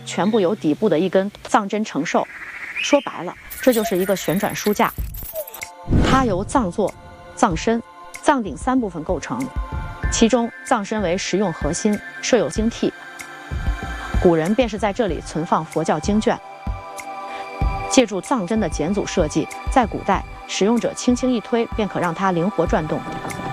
全部由底部的一根藏针承受。说白了，这就是一个旋转书架，它由藏座、藏身、藏顶3部分构成，其中藏身为实用核心，设有经屉。古人便是在这里存放佛教经卷。借助藏针的减阻设计，在古代使用者轻轻一推便可让它灵活转动。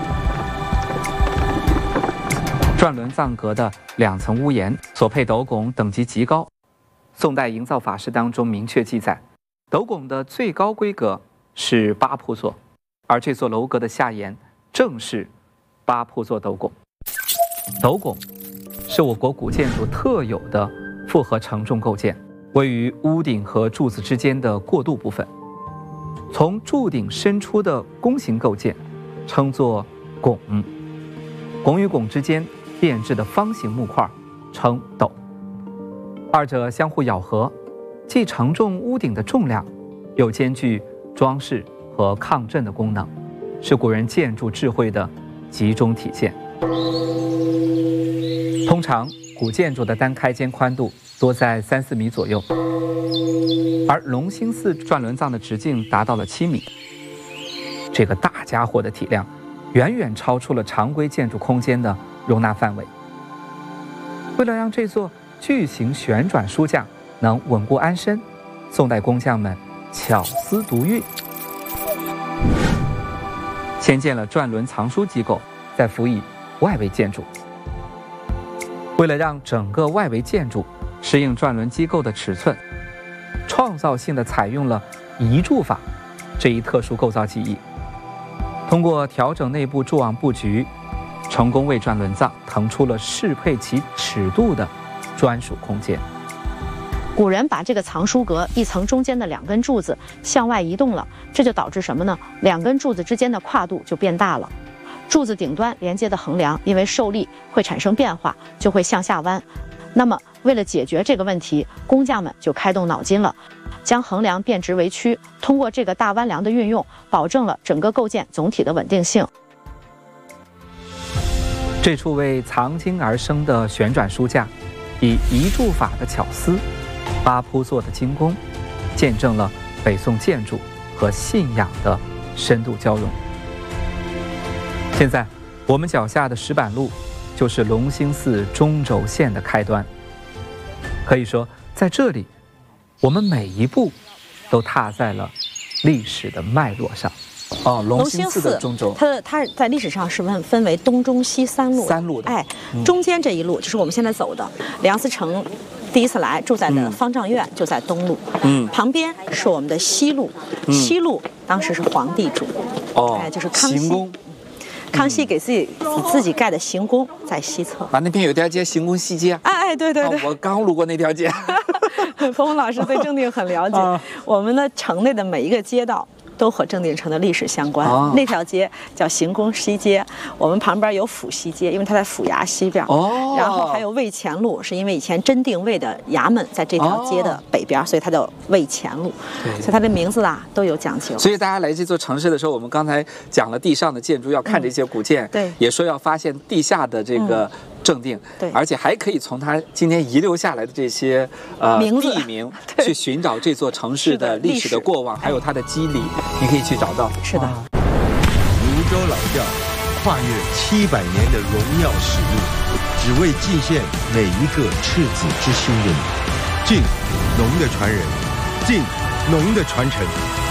转轮藏阁的2层屋檐所配斗拱等级极高。宋代营造法式当中明确记载，斗拱的最高规格是8铺座，而这座楼阁的下檐正是8铺座斗拱。斗拱是我国古建筑特有的复合承重构件，位于屋顶和柱子之间的过渡部分。从柱顶伸出的弓形构件称作拱，拱与拱之间变质的方形木块称斗。二者相互咬合，既承重屋顶的重量，又兼具装饰和抗震的功能，是古人建筑智慧的集中体现。通常古建筑的单开间宽度多在3-4米左右，而隆兴寺转轮藏的直径达到了7米。这个大家伙的体量远远超出了常规建筑空间的容纳范围。为了让这座巨型旋转书架能稳固安身，宋代工匠们巧思独运，先建了转轮藏书机构，再辅以外围建筑。为了让整个外围建筑适应转轮机构的尺寸，创造性地采用了移柱法这一特殊构造技艺。通过调整内部柱网布局，成功为转轮藏腾出了适配其尺度的专属空间。 古人把这个藏书阁一层中间的2根柱子向外移动了，这就导致什么呢？2根柱子之间的跨度就变大了。柱子顶端连接的横梁因为受力会产生变化，就会向下弯。那么为了解决这个问题，工匠们就开动脑筋了，将横梁变直为曲，通过这个大弯梁的运用，保证了整个构件总体的稳定性。 这处为藏经而生的旋转书架，以移柱法的巧思，8铺座的精工，见证了北宋建筑和信仰的深度交融。现在我们脚下的石板路就是隆兴寺中轴线的开端。可以说，在这里我们每一步都踏在了历史的脉络上。 隆兴寺的中轴， 它在历史上是分为东中西3路 ，3路的。 中间这一路就是我们现在走的。梁思成第一次来住在的方丈院就在东路，旁边是我们的西路，西路当时是皇帝住，就是康熙。康熙给自己盖的行宫在西侧， 那边有条街行宫西街。 对， 我刚路过那条街。 冯冯老师对正定很了解，我们的城内的每一个街道都和正定城的历史相关。那条街叫行宫西街，我们旁边有府西街，因为它在府衙西边。然后还有卫前路，是因为以前真定卫的衙门在这条街的北边，所以它叫卫前路。所以它的名字都有讲究。 所以大家来这座城市的时候，我们刚才讲了地上的建筑要看这些古建，也说要发现地下的这个正定，而且还可以从它今天遗留下来的这些地名去寻找这座城市的历史的过往，还有它的机理，你可以去找到。 是的， 泸州老窖跨越700年的荣耀使命，只为祭献每一个赤子之心人。敬农的传人，敬农的传承。